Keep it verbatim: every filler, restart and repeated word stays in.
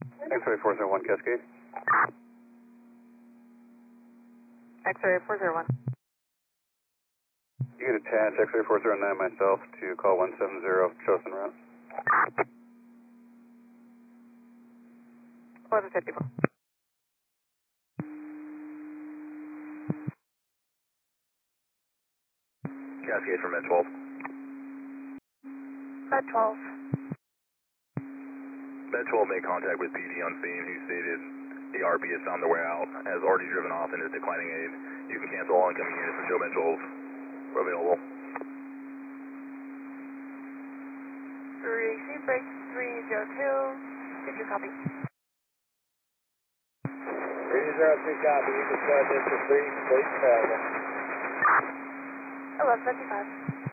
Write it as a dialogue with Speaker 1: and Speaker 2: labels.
Speaker 1: X-ray four zero one Cascade.
Speaker 2: X-ray four zero one.
Speaker 1: You can attach X-ray four zero nine myself to call one seven zero chosen route.
Speaker 2: eleven fifty-four.
Speaker 3: Cascade from Med twelve.
Speaker 2: Med twelve.
Speaker 3: Med twelve made contact with P D on scene, who stated the R P has found their way out, has already driven off and is declining aid. You can cancel all incoming units until Med twelve available.
Speaker 2: three C break three zero two. Did you copy?
Speaker 4: three zero two copy. You can start this for three, please travel.
Speaker 2: eleven fifty-five.